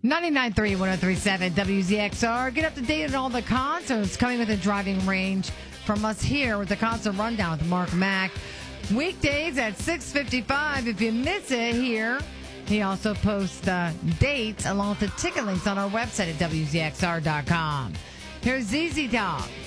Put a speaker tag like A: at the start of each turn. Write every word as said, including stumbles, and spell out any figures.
A: ninety-nine point three, one oh three point seven W Z X R. Get up to date on all the concerts coming with a driving range from us here with the concert rundown with Mark Mack. Weekdays at six fifty-five. If you miss it here, he also posts the dates along with the ticket links on our website at W Z X R dot com. Here's Z Z Top.